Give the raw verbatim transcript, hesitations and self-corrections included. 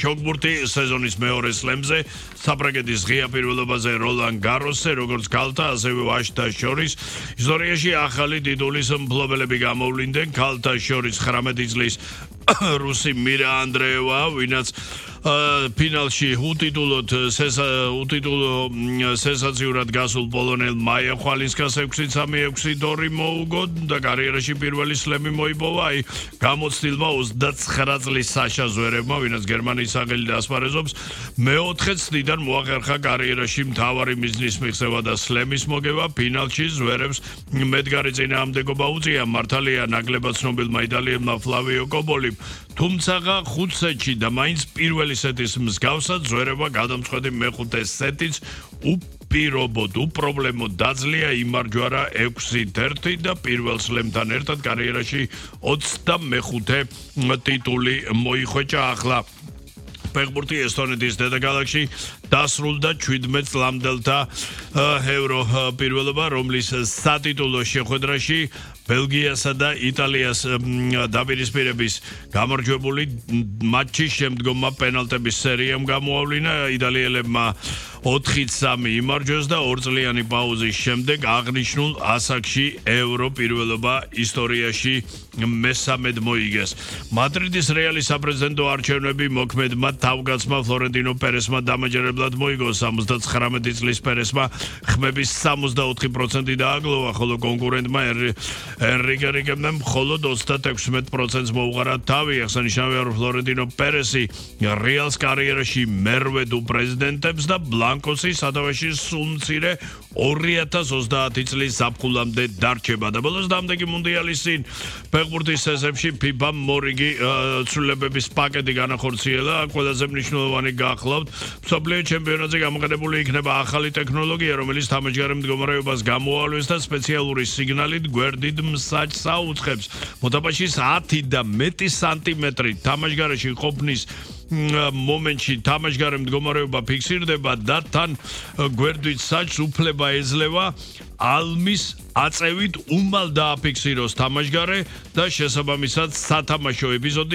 ჩოგბურთი სეზონის მეორე სლემზე საფრანგეთის ღია პირველობაზე როლან გაროსზე როგორც ქალთა ასევე ვაჟთა შორის ისტორიაში ახალი ტიტულის მფლობელები გამოვლინდნენ ქალთა შორის ხრამეტი წლის რუსი მირა ანდრეევა ვინაც ფინალში უტიტულოდ უტიტულო სენსაციურად გასულ პოლონელ მაია ხვალინსკას ექვსი სამი ექვსი ორი მოუგო და კარიერაში პირველი სლემი მოიპოვა აი გამოცდილმა ოცდაცხრა წლის საშა ზვერებმა ვინაც გერმანიის სახელით ასპარეზობს მეოთხე წლიდან მოახერხა კარიერაში მთავარი მიზნის მიღწევა და სლემის მოგება ფინალში ზვერებს მედგარი წინააღმდეგობა უწია მართალია ნაკლებად ცნობილმა იტალიელმა ფლავიო კოპოლიმ თუმცა ხუთ სეტში და მაინც პირველი სეტის მსგავსად ზვერება გადამწყვეტი მეხუთე სეტიც უპირობოდ უპრობლემოდ დაძლია იმარჯვარა ექვსი ერთი და პირველ სლემთან ერთად კარიერაში ოცდამეხუთე ტიტული მოიხვეჭა ახლა ფეხბურთი ესტონეთის დედაქალაქში დასრულდა შვიდმეტ წლამდელთა ევრო პირველობა რომლის სატიტულო შეხვედრაში ბელგიასა და იტალიას დაპირისპირების გამარჯვებული მატჩის შემდგომმა პენალტების სერიამ გამოავლინა იტალიელებმა ოთხი სამი იმარჯვეს და ორწლიანი პაუზის შემდეგ აღნიშნულ ასაკში ევრო პირველობა ისტორიაში მესამედ მოიგეს მადრიდის რეალის საპრეზიდენტო არჩევნები მოქმედმა თავკაცმა ფლორენტინო პერესმა დამაჯერებლად მოიგო სამოცდაცხრამეტი წლის პერესმა ხმების სამოცდაოთხი პროცენტი დააგლოვა ხოლო კონკურენტმა ენრიკე რიკემნემ მხოლოდ ოცდაექვსმეტ პროცენტს მოუყარა თავი აღსანიშნავია რომ ფლორენტინო პერესი რეალს კარიერაში მერვე თუ პრეზიდენტებს და ბლანკოსი სათავეში სულ მცირე ორი ათას ოცდაათი წლის ზაფხულამდე დარჩება და ბოლოს დამდეგი მუნდიალის წინ ფეხბურთის წესებში ფიფამ მორიგი ცვლილებების პაკეტი განახორციელა ყველაზე მნიშვნელოვანი გახლავთ მსოფლიო ჩემპიონატზე გამოყენებული იქნება ახალი ტექნოლოგია რომელიც თამაშგარე მდგომარეობას გამოავლენს და სპეციალური სიგნალით გვერდით მსაჯს აუწყებს მოთამაშის ათი და მეტი სანტიმეტრი თამაშგარეში ყოფნის მომენტში თამაშგარე მდგომარეობა ფიქსირდება და თან გვერდით საჯს უფლება ეძლევა ალმის აწევით უმალ დააფიქსიროს თამაშგარე და შესაბამისად სათამაშო ეპიზოდი